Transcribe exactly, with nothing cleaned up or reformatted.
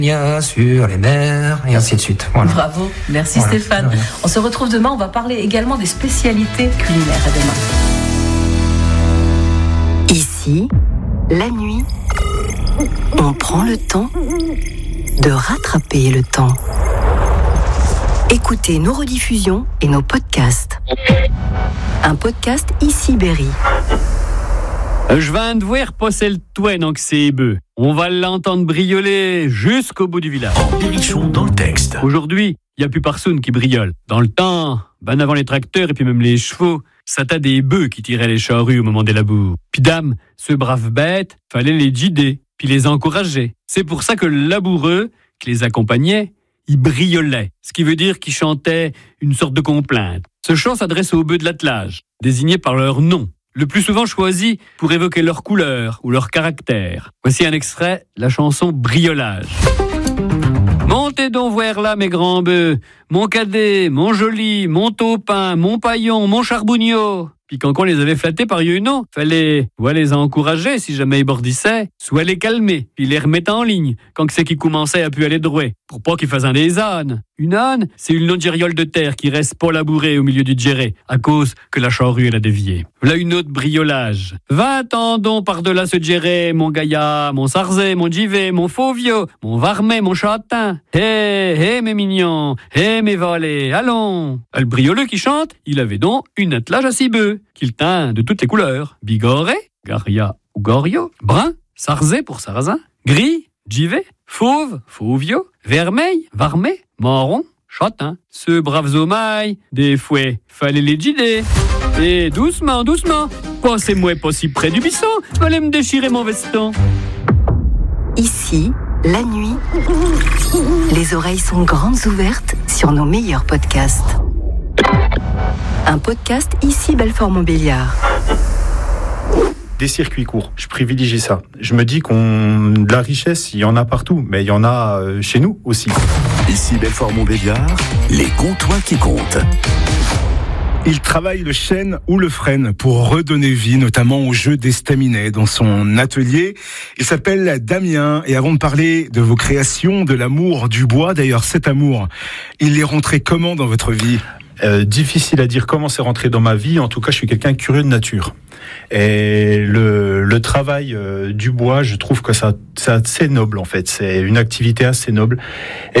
Bien sûr, les mers, et ainsi de suite. Voilà. Bravo, merci Voilà. Stéphane. Ouais. On se retrouve demain, on va parler également des spécialités culinaires. À demain. Ici, la nuit, on prend le temps de rattraper le temps. Écoutez nos rediffusions et nos podcasts. Un podcast Ici Berry. Je viens de voir passer le toit donc c'est bœuf. On va l'entendre brioler jusqu'au bout du village. En Berrichon dans le texte. Aujourd'hui, il n'y a plus personne qui briole. Dans le temps, ben avant les tracteurs et puis même les chevaux, ça t'a des bœufs qui tiraient les charrues au moment des labours. Puis dame, ce brave bête, fallait les guider, puis les encourager. C'est pour ça que le laboureux, qui les accompagnait, il briolait. Ce qui veut dire qu'il chantait une sorte de complainte. Ce chant s'adresse aux bœufs de l'attelage, désignés par leur nom, le plus souvent choisi pour évoquer leur couleur ou leur caractère. Voici un extrait, la chanson Briolage. Montez donc voir là, mes grands bœufs, mon cadet, mon joli, mon taupin, mon paillon, mon charbonniot. Puis quand on les avait flattés par non, fallait soit les encourager si jamais ils bordissaient, soit les calmer, puis les remettre en ligne quand c'est qu'ils commençaient à pu aller droit, pour pas qu'ils fassent un des ânes. Une âne, c'est une longériole de terre qui reste pas labourée au milieu du djéré, à cause que la charrue elle a dévié. Là une autre briolage. Va-t'en donc par-delà ce djéré, mon gaillard, mon sarzé, mon givet, mon fauvio, mon varmet, mon châtain. Hé, hey, hé mes mignons, hé hey, mes valets, allons. Le brioleux qui chante, il avait donc une attelage à six bœufs, qu'il teint de toutes les couleurs. Bigorré, garia ou gorio, brun, sarzé pour sarrasin, gris, givet, fauve, fauvio, vermeil, varmet, marron, châtain. Ce braves omailles, des fouets, fallait les guider. Et doucement, doucement, passez-moi pas si près du buisson, fallait me déchirer mon veston. Ici, la nuit, les oreilles sont grandes ouvertes sur nos meilleurs podcasts. Un podcast Ici Belfort-Montbéliard. Des circuits courts, je privilégie ça. Je me dis qu'on de la richesse, il y en a partout, mais il y en a chez nous aussi. Ici Belfort-Montbéliard, les comptoirs qui comptent. Il travaille le chêne ou le frêne pour redonner vie, notamment au jeu d'estaminet dans son atelier. Il s'appelle Damien. Et avant de parler de vos créations, de l'amour du bois, d'ailleurs cet amour, il est rentré comment dans votre vie ? Euh, difficile à dire comment c'est rentré dans ma vie. En tout cas, je suis quelqu'un curieux de nature. Et le, le travail euh, du bois, je trouve que ça, c'est assez noble en fait. C'est une activité assez noble. Et